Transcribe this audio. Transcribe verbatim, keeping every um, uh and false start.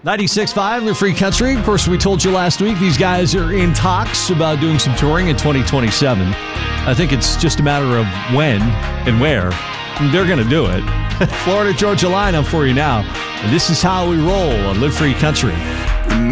ninety-six point five, Live Free Country. Of course, we told you last week these guys are in talks about doing some touring in twenty twenty-seven. I think it's just a matter of when and where. They're going to do it. Florida Georgia Line up for you now. And this is how we roll on Live Free Country.